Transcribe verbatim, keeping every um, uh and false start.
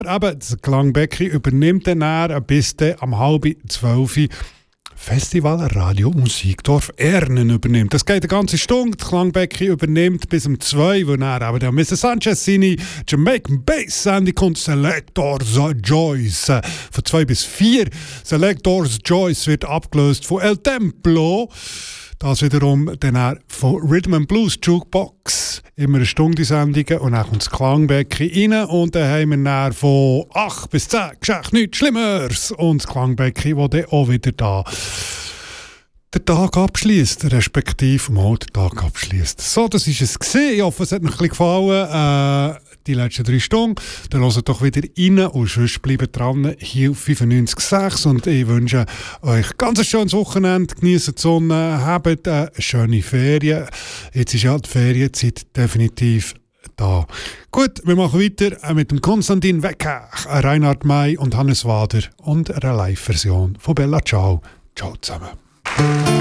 Eben, das Klangbäckchen übernimmt dann, dann bis dann am halb zwölf Festival Radio Musikdorf Ernen übernimmt. Das geht eine ganze Stunde. Das Klangbäckchen übernimmt bis um zwei, wo dann aber der Mister Sanchez seine Jamaican Bass Sendung kommt. Selectors Joyce. Von zwei bis vier. Selectors Joyce wird abgelöst von El Templo. Das wiederum dann von Rhythm and Blues Jukebox. Immer eine Stunde Sendungen und dann kommt das Klangbäckchen rein und dann haben wir dann von acht bis zehn Geschäft nichts Schlimmeres. Und das Klangbäckchen, das dann auch wieder da den Tag abschließt, respektive mal den Tag abschließt. So, das war es gewesen. Ich hoffe, es hat euch ein bisschen gefallen, äh, die letzten drei Stunden. Dann hört doch wieder rein und sonst bleibt dran hier auf fünfundneunzig Komma sechs und ich wünsche euch ganz ein schönes Wochenende, genießt die Sonne, habt eine schöne Ferien. Jetzt ist ja die Ferienzeit definitiv da. Gut, wir machen weiter mit dem Konstantin Wecker, Reinhard May und Hannes Wader und einer Live-Version von Bella Ciao. Ciao zusammen.